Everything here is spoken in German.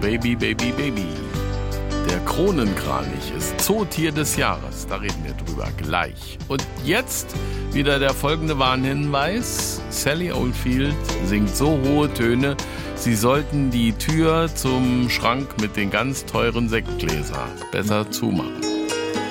Baby, Baby, Baby. Der Kronenkranich ist Zootier des Jahres. Da reden wir drüber gleich. Und jetzt wieder der folgende Warnhinweis. Sally Oldfield singt so hohe Töne, Sie sollten die Tür zum Schrank mit den ganz teuren Sektgläsern besser zumachen.